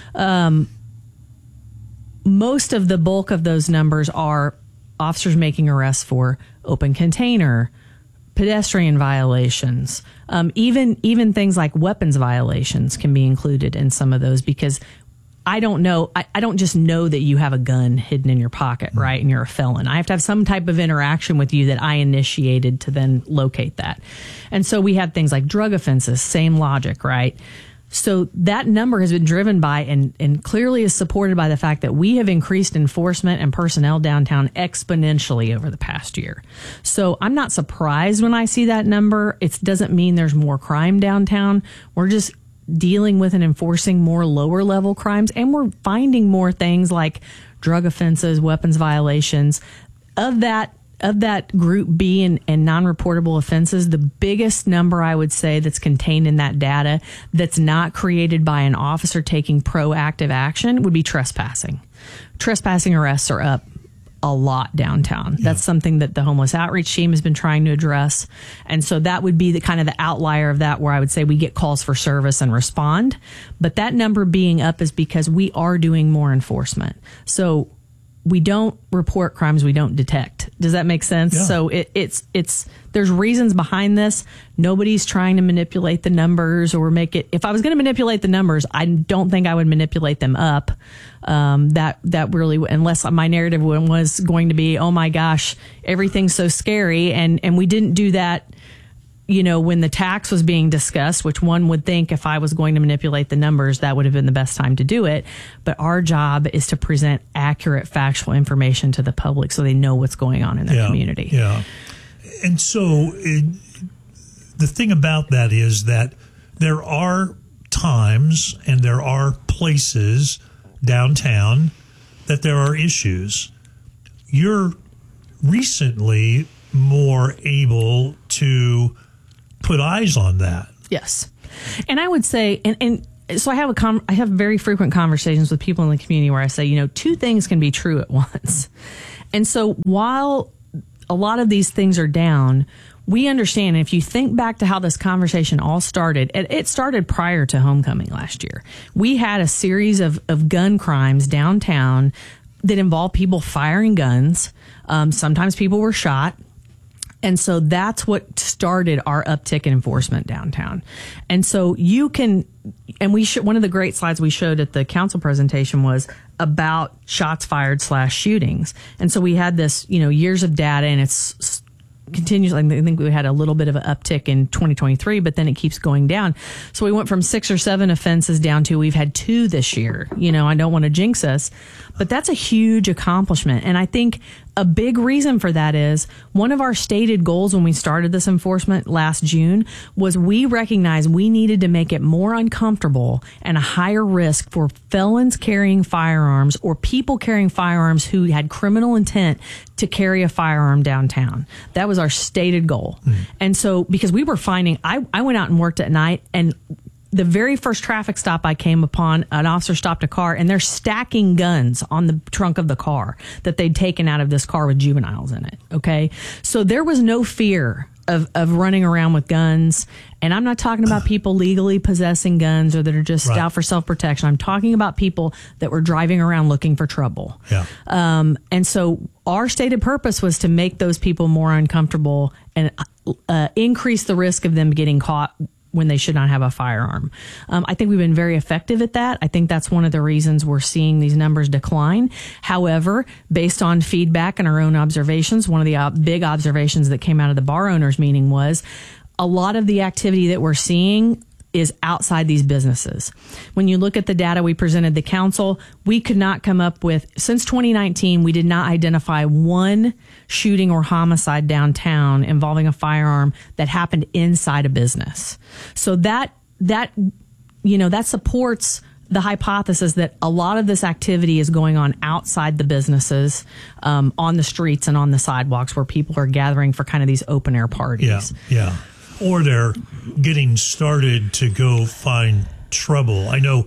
Most of the bulk of those numbers are officers making arrests for open container, pedestrian violations, even things like weapons violations can be included in some of those, because I don't know. I don't just know that you have a gun hidden in your pocket, right? And you're a felon. I have to have some type of interaction with you that I initiated to then locate that. And so we have things like drug offenses, same logic, right? So that number has been driven by and clearly is supported by the fact that we have increased enforcement and personnel downtown exponentially over the past year. So I'm not surprised when I see that number. It doesn't mean there's more crime downtown. We're just dealing with and enforcing more lower level crimes, and we're finding more things like drug offenses, weapons violations. Of that Group B and non-reportable offenses, the biggest number I would say that's contained in that data that's not created by an officer taking proactive action would be trespassing. Trespassing arrests are up a lot downtown. Yeah. That's something that the homeless outreach team has been trying to address. And so that would be the kind of the outlier of that, where I would say we get calls for service and respond. But that number being up is because we are doing more enforcement. So we don't report crimes we don't detect. Does that make sense? Yeah. So it's there's reasons behind this. Nobody's trying to manipulate the numbers or make it. If I was going to manipulate the numbers, I don't think I would manipulate them up. That really, unless my narrative was going to be, oh my gosh, everything's so scary, and we didn't do that. when the tax was being discussed, which one would think if I was going to manipulate the numbers, that would have been the best time to do it. But our job is to present accurate, factual information to the public so they know what's going on in their community. Yeah. And so the thing about that is that there are times and there are places downtown that there are issues. You're recently more able to put eyes on that. Yes. And I would say, and so I have very frequent conversations with people in the community where I say, two things can be true at once. And so while a lot of these things are down, we understand, if you think back to how this conversation all started, it started prior to homecoming last year. We had a series of gun crimes downtown that involved people firing guns. Sometimes people were shot. And so that's what started our uptick in enforcement downtown. And so you can, and one of the great slides we showed at the council presentation was about shots fired / shootings. And so we had this, years of data, and it's continues. I think we had a little bit of an uptick in 2023, but then it keeps going down. So we went from 6 or 7 offenses down to we've had 2 this year. I don't want to jinx us, but that's a huge accomplishment. And I think a big reason for that is one of our stated goals when we started this enforcement last June was we recognized we needed to make it more uncomfortable and a higher risk for felons carrying firearms or people carrying firearms who had criminal intent to carry a firearm downtown. That was our stated goal. And so because we were finding, I went out and worked at night, and the very first traffic stop I came upon, an officer stopped a car and they're stacking guns on the trunk of the car that they'd taken out of this car with juveniles in it. Okay. So there was no fear of running around with guns. And I'm not talking about people legally possessing guns or that are just out for self-protection. I'm talking about people that were driving around looking for trouble. Yeah. And so our stated purpose was to make those people more uncomfortable and increase the risk of them getting caught when they should not have a firearm. I think we've been very effective at that. I think that's one of the reasons we're seeing these numbers decline. However, based on feedback and our own observations, one of the big observations that came out of the bar owners meeting was a lot of the activity that we're seeing is outside these businesses. When you look at the data we presented the council, we could not come up with, since 2019, we did not identify one shooting or homicide downtown involving a firearm that happened inside a business. So that supports the hypothesis that a lot of this activity is going on outside the businesses, on the streets and on the sidewalks where people are gathering for kind of these open air parties. Yeah. Or they're getting started to go find trouble. I know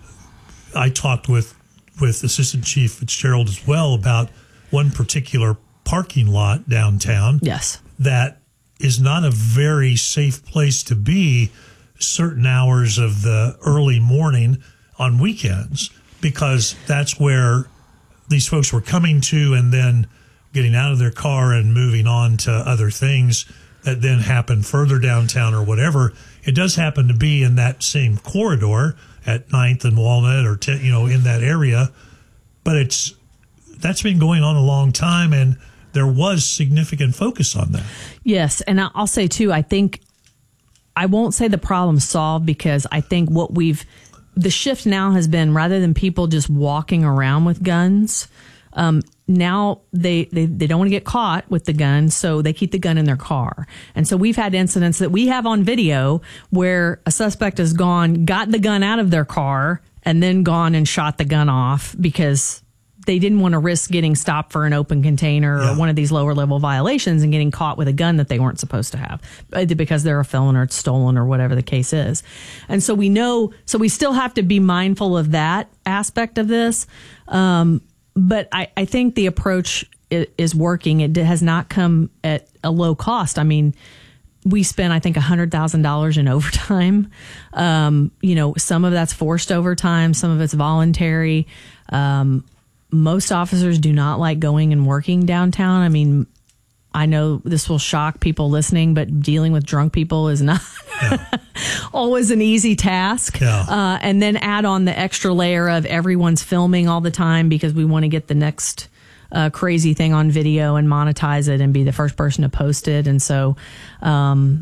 I talked with Assistant Chief Fitzgerald as well about one particular parking lot downtown. Yes. That is not a very safe place to be certain hours of the early morning on weekends, because that's where these folks were coming to and then getting out of their car and moving on to other things that then happen further downtown or whatever. It does happen to be in that same corridor at 9th and Walnut or, in that area. But that's been going on a long time, and there was significant focus on that. Yes. And I'll say, too, I won't say the problem's solved, because I think the shift now has been, rather than people just walking around with guns, now they don't want to get caught with the gun, so they keep the gun in their car. And so we've had incidents that we have on video where a suspect has got the gun out of their car and then gone and shot the gun off because they didn't want to risk getting stopped for an open container or one of these lower level violations and getting caught with a gun that they weren't supposed to have because they're a felon or it's stolen or whatever the case is. And so we still have to be mindful of that aspect of this. But I think the approach is working. It has not come at a low cost. I mean, we spent, I think, $100,000 in overtime. Some of that's forced overtime. Some of it's voluntary. Most officers do not like going and working downtown. I mean, I know this will shock people listening, but dealing with drunk people is not always an easy task. Yeah. And then add on the extra layer of everyone's filming all the time because we want to get the next crazy thing on video and monetize it and be the first person to post it. And so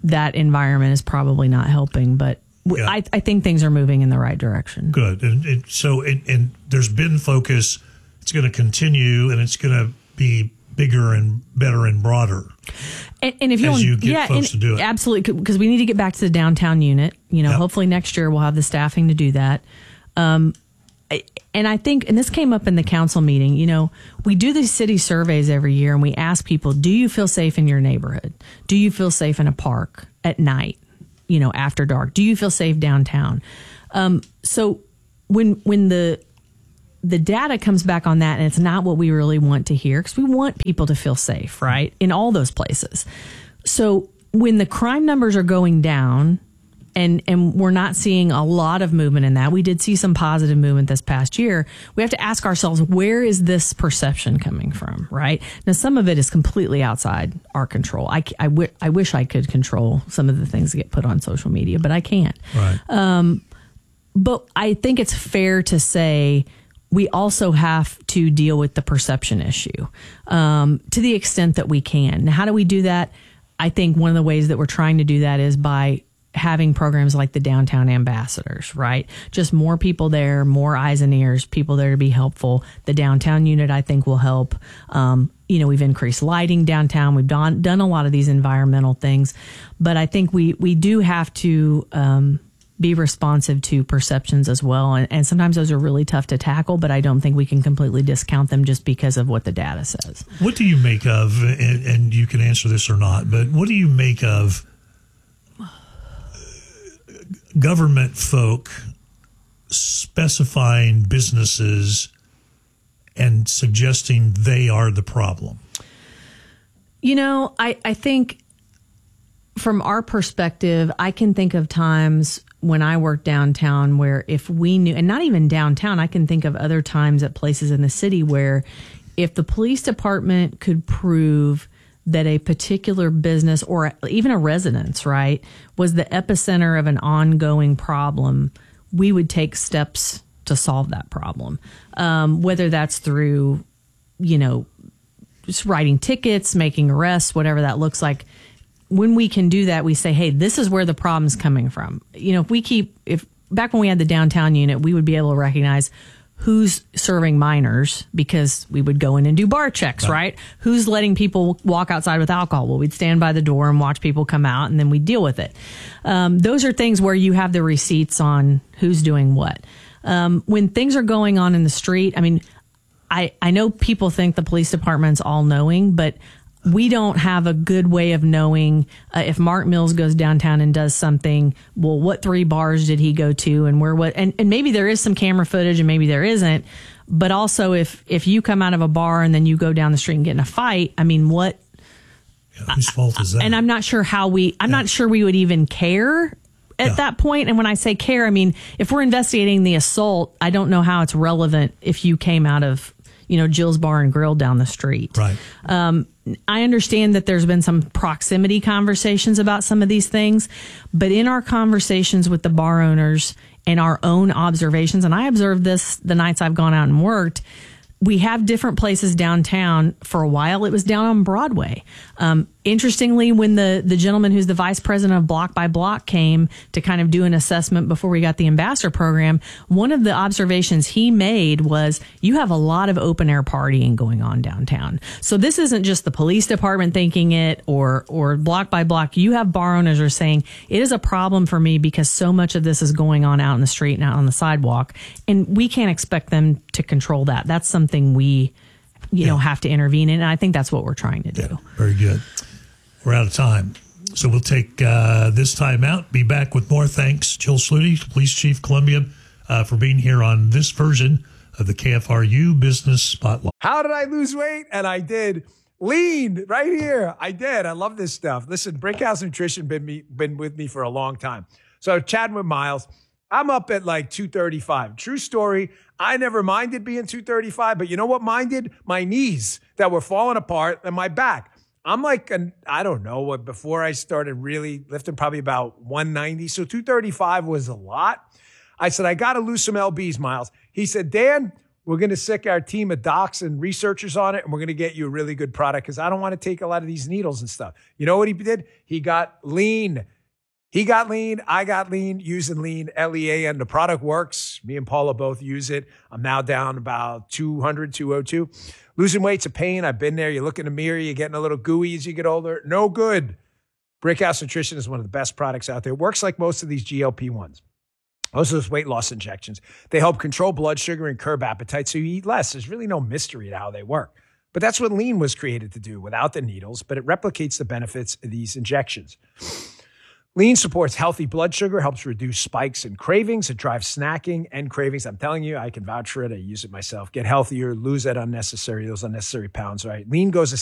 that environment is probably not helping. But I think things are moving in the right direction. Good. And so there's been focus. It's going to continue, and it's going to be bigger and better and broader. And if you get folks to do it. Absolutely, because we need to get back to the downtown unit. Hopefully next year we'll have the staffing to do that. And I think, and this came up in the council meeting, we do these city surveys every year and we ask people, do you feel safe in your neighborhood? Do you feel safe in a park at night, after dark? Do you feel safe downtown? So when the data comes back on that, and it's not what we really want to hear, because we want people to feel safe, right, in all those places. So when the crime numbers are going down, and we're not seeing a lot of movement in that. We did see some positive movement this past year. We have to ask ourselves, where is this perception coming from, right? Now, some of it is completely outside our control. I wish I could control some of the things that get put on social media, but I can't. Right. But I think it's fair to say we also have to deal with the perception issue to the extent that we can. Now, how do we do that? I think one of the ways that we're trying to do that is by having programs like the Downtown Ambassadors, right? Just more people there, more eyes and ears, people there to be helpful. The downtown unit, I think, will help. We've increased lighting downtown. We've done a lot of these environmental things. But I think we do have to be responsive to perceptions as well. And sometimes those are really tough to tackle, but I don't think we can completely discount them just because of what the data says. What do you make of, and you can answer this or not, but what do you make of government folk specifying businesses and suggesting they are the problem? I think from our perspective, I can think of times when I worked downtown where if we knew, and not even downtown, I can think of other times at places in the city where if the police department could prove that a particular business or even a residence, right, was the epicenter of an ongoing problem, we would take steps to solve that problem. Whether that's through, just writing tickets, making arrests, whatever that looks like. When we can do that, we say, hey, this is where the problem's coming from. If back when we had the downtown unit, we would be able to recognize who's serving minors because we would go in and do bar checks, right? Who's letting people walk outside with alcohol? Well, we'd stand by the door and watch people come out, and then we'd deal with it. Those are things where you have the receipts on who's doing what. When things are going on in the street, I know people think the police department's all-knowing, but we don't have a good way of knowing if Mark Mills goes downtown and does something. Well, what 3 bars did he go to, and where? What? And maybe there is some camera footage, and maybe there isn't. But also, if you come out of a bar and then you go down the street and get in a fight, what? Yeah, whose fault is that? And I'm not sure how I'm not sure we would even care at that point. And when I say care, if we're investigating the assault, I don't know how it's relevant if you came out of Jill's Bar and Grill down the street. Right. I understand that there's been some proximity conversations about some of these things, but in our conversations with the bar owners and our own observations, and I observed this the nights I've gone out and worked, we have different places downtown. For a while, it was down on Broadway. Interestingly, when the gentleman who's the vice president of Block by Block came to kind of do an assessment before we got the ambassador program, one of the observations he made was you have a lot of open air partying going on downtown. So this isn't just the police department thinking it or Block by Block. You have bar owners who are saying it is a problem for me because so much of this is going on out in the street and out on the sidewalk, and we can't expect them to control that. That's something we have to intervene in, and I think that's what we're trying to do. Yeah, very good. We're out of time, so we'll take this time out. Be back with more. Thanks, Jill Sluty, Police Chief, Columbia, for being here on this version of the KFRU Business Spotlight. How did I lose weight? And I did. Lean right here. I did. I love this stuff. Listen, Brickhouse Nutrition been with me for a long time. So chatting with Miles, I'm up at like 235. True story. I never minded being 235, but you know what minded? My knees that were falling apart and my back. I'm like, I don't know what, before I started really lifting, probably about 190. So 235 was a lot. I said, I got to lose some LBs, Miles. He said, Dan, We're going to sick our team of docs and researchers on it, and we're going to get you a really good product because I don't want to take a lot of these needles and stuff. You know what he did? He got lean. He got lean. I got lean using lean, Lean. The product works. Me and Paula both use it. I'm now down about 200, 202. Losing weight's a pain. I've been there. You look in the mirror, you're getting a little gooey as you get older. No good. Brickhouse Nutrition is one of the best products out there. It works like most of these GLP-1s. Most of those weight loss injections. They help control blood sugar and curb appetite so you eat less. There's really no mystery to how they work. But that's what lean was created to do without the needles, but it replicates the benefits of these injections. Lean supports healthy blood sugar, helps reduce spikes and cravings. It drives snacking and cravings. I'm telling you, I can vouch for it. I use it myself. Get healthier, lose those unnecessary pounds, right? Lean goes